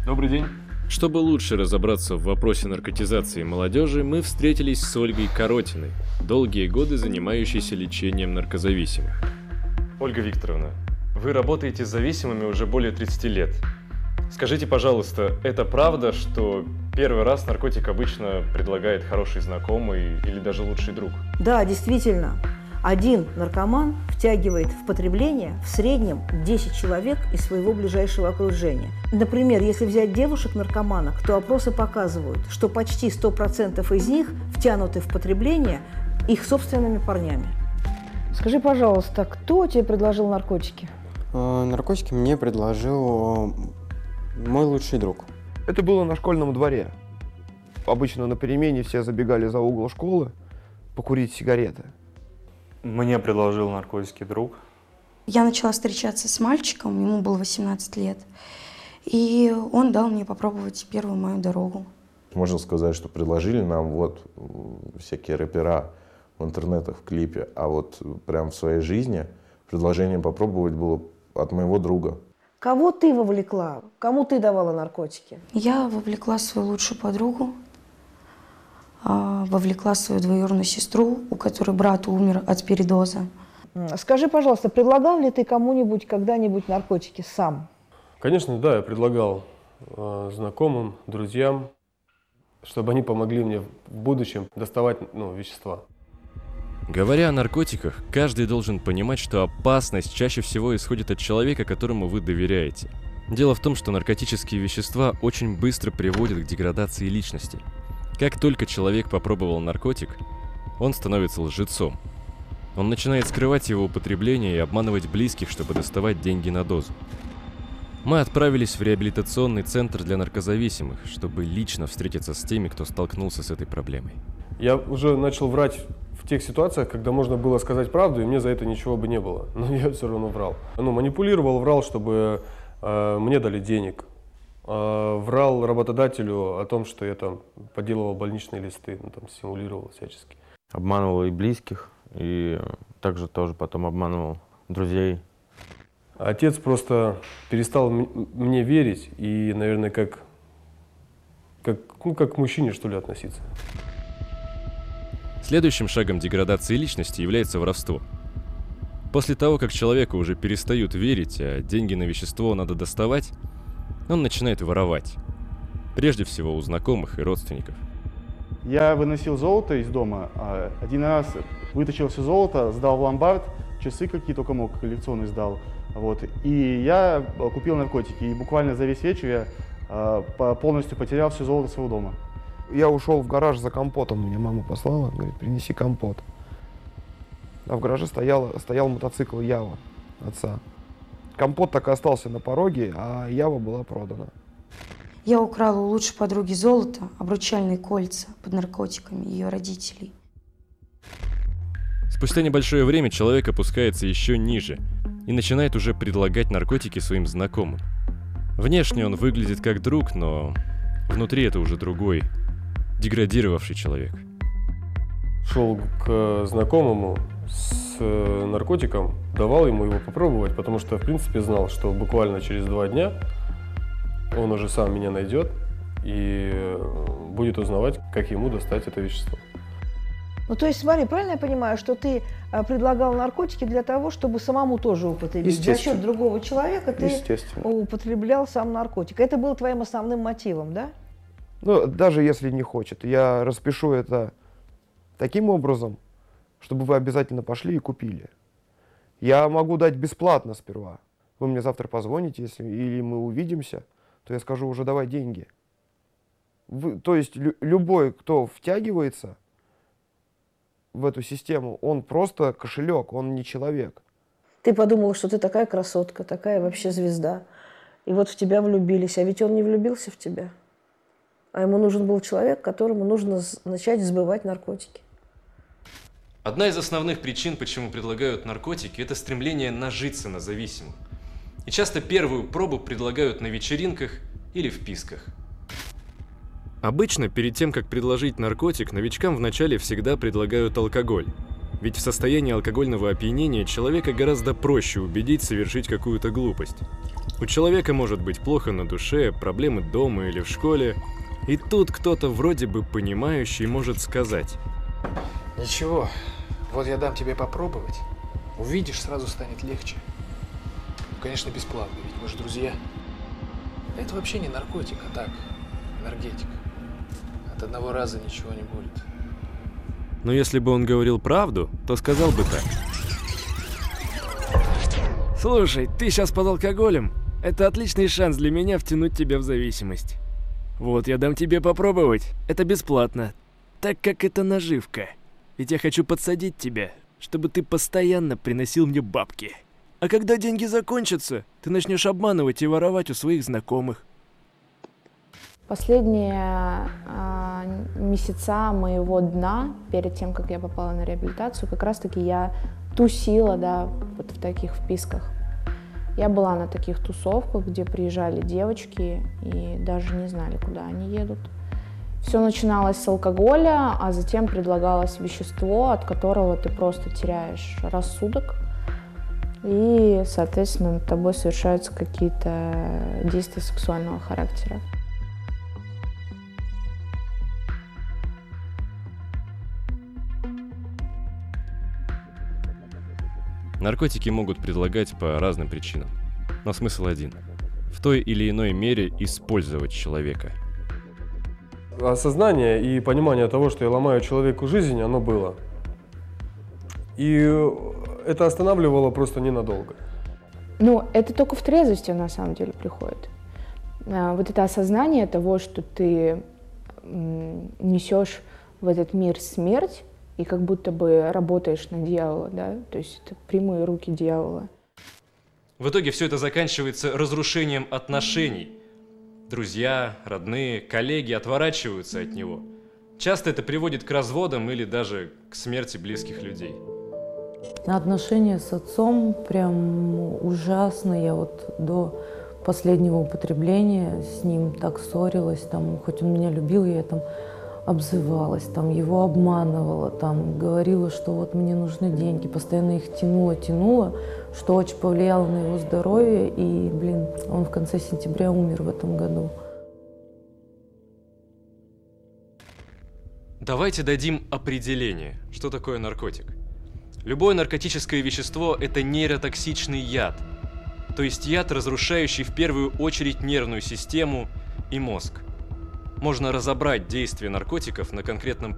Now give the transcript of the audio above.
Добрый день. Чтобы лучше разобраться в вопросе наркотизации молодежи, мы встретились с Ольгой Коротиной, долгие годы занимающейся лечением наркозависимых. Ольга Викторовна, вы работаете с зависимыми уже более 30 лет. Скажите, пожалуйста, это правда, что первый раз наркотик обычно предлагает хороший знакомый или даже лучший друг? Да, действительно. Один наркоман втягивает в потребление в среднем 10 человек из своего ближайшего окружения. Например, если взять девушек-наркоманок, то опросы показывают, что почти 100% из них втянуты в потребление их собственными парнями. Скажи, пожалуйста, кто тебе предложил наркотики? Наркотики мне предложил мой лучший друг. Это было на школьном дворе. Обычно на перемене все забегали за угол школы покурить сигареты. Мне предложил наркотики друг. Я начала встречаться с мальчиком, ему было 18 лет, и он дал мне попробовать первую мою дорогу. Можно сказать, что предложили нам вот всякие рэпера в интернетах, в клипе, а вот прям в своей жизни предложение попробовать было от моего друга. Кого ты вовлекла? Кому ты давала наркотики? Я вовлекла свою лучшую подругу, вовлекла свою двоюродную сестру, у которой брат умер от передоза. Скажи, пожалуйста, предлагал ли ты кому-нибудь когда-нибудь наркотики сам? Конечно, да, я предлагал знакомым, друзьям, чтобы они помогли мне в будущем доставать вещества. Говоря о наркотиках, каждый должен понимать, что опасность чаще всего исходит от человека, которому вы доверяете. Дело в том, что наркотические вещества очень быстро приводят к деградации личности. Как только человек попробовал наркотик, он становится лжецом. Он начинает скрывать его употребление и обманывать близких, чтобы доставать деньги на дозу. Мы отправились в реабилитационный центр для наркозависимых, чтобы лично встретиться с теми, кто столкнулся с этой проблемой. Я уже начал врать в тех ситуациях, когда можно было сказать правду, и мне за это ничего бы не было. Но я все равно врал. Манипулировал, врал, чтобы мне дали денег. Врал работодателю о том, что я там подделывал больничные листы, симулировал всячески. Обманывал и близких, и также тоже потом обманывал друзей. Отец просто перестал мне верить и, наверное, как к мужчине, что ли, относиться. Следующим шагом деградации личности является воровство. После того, как человеку уже перестают верить, а деньги на вещество надо доставать, он начинает воровать. Прежде всего у знакомых и родственников. Я выносил золото из дома. Один раз вытащил все золото, сдал в ломбард, часы какие только мог, коллекционные сдал. И я купил наркотики. И буквально за весь вечер я полностью потерял все золото своего дома. Я ушел в гараж за компотом, мне мама послала, говорит, принеси компот. А в гараже стоял мотоцикл Ява отца. Компот так и остался на пороге, а Ява была продана. Я украла у лучшей подруги золото, обручальные кольца под наркотиками ее родителей. Спустя небольшое время человек опускается еще ниже и начинает уже предлагать наркотики своим знакомым. Внешне он выглядит как друг, но внутри это уже другой, деградировавший человек. Шел к знакомому с наркотиком, давал ему его попробовать, потому что, в принципе, знал, что буквально через 2 дня он уже сам меня найдет и будет узнавать, как ему достать это вещество. То есть, смотри, правильно я понимаю, что ты предлагал наркотики для того, чтобы самому тоже употребить? За счет другого человека ты употреблял сам наркотик. Это было твоим основным мотивом, да? Даже если не хочет. Я распишу это таким образом, чтобы вы обязательно пошли и купили. Я могу дать бесплатно сперва. Вы мне завтра позвоните, или мы увидимся, то я скажу уже давай деньги. То есть любой, кто втягивается в эту систему, он просто кошелек, он не человек. Ты подумала, что ты такая красотка, такая вообще звезда. И вот в тебя влюбились, а ведь он не влюбился в тебя. А ему нужен был человек, которому нужно начать сбывать наркотики. Одна из основных причин, почему предлагают наркотики, это стремление нажиться на зависимом. И часто первую пробу предлагают на вечеринках или в писках. Обычно перед тем, как предложить наркотик, новичкам вначале всегда предлагают алкоголь. Ведь в состоянии алкогольного опьянения человека гораздо проще убедить совершить какую-то глупость. У человека может быть плохо на душе, проблемы дома или в школе, и тут кто-то вроде бы понимающий может сказать: ничего, вот я дам тебе попробовать, увидишь, сразу станет легче. Ну, конечно, бесплатно, ведь мы же друзья. Это вообще не наркотик, а так, энергетик. От одного раза ничего не будет. Но если бы он говорил правду, то сказал бы так: слушай, ты сейчас под алкоголем. Это отличный шанс для меня втянуть тебя в зависимость. Вот, я дам тебе попробовать. Это бесплатно, так как это наживка. Ведь я хочу подсадить тебя, чтобы ты постоянно приносил мне бабки. А когда деньги закончатся, ты начнешь обманывать и воровать у своих знакомых. Последние месяца моего дна, перед тем, как я попала на реабилитацию, как раз-таки я тусила, да, вот в таких вписках. Я была на таких тусовках, где приезжали девочки и даже не знали, куда они едут. Все начиналось с алкоголя, а затем предлагалось вещество, от которого ты просто теряешь рассудок. И, соответственно, над тобой совершаются какие-то действия сексуального характера. Наркотики могут предлагать по разным причинам. Но смысл один: в той или иной мере использовать человека. Осознание и понимание того, что я ломаю человеку жизнь, оно было. И это останавливало просто ненадолго. Ну, это только в трезвости на самом деле приходит. Вот это осознание того, что ты несешь в этот мир смерть, и как будто бы работаешь на дьявола, да, то есть это прямые руки дьявола. В итоге все это заканчивается разрушением отношений. Друзья, родные, коллеги отворачиваются от него. Часто это приводит к разводам или даже к смерти близких людей. Отношения с отцом прям ужасно. Я вот до последнего употребления с ним так ссорилась, там, хоть он меня любил, я там обзывалась, там, его обманывала, там, говорила, что вот мне нужны деньги, постоянно их тянула, что очень повлияло на его здоровье, и, блин, он в конце сентября умер в этом году. Давайте дадим определение, что такое наркотик. Любое наркотическое вещество – это нейротоксичный яд, то есть яд, разрушающий в первую очередь нервную систему и мозг. Можно разобрать действие наркотиков на конкретном